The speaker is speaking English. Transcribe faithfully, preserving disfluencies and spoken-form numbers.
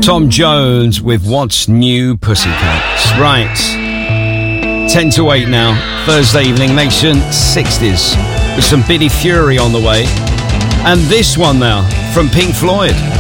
Tom Jones with What's New Pussycats. Right, ten to eight now, Thursday evening, Nation sixties, with some Biddy Fury on the way. And this one now, from Pink Floyd.